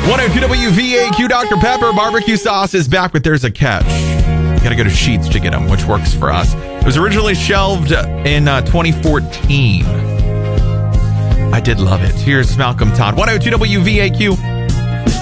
102 WVAQ. Dr. Pepper barbecue sauce is back, but there's a catch. You got to go to Sheetz to get them, which works for us. It was originally shelved in 2014. I did love it. Here's Malcolm Todd. 102 WVAQ.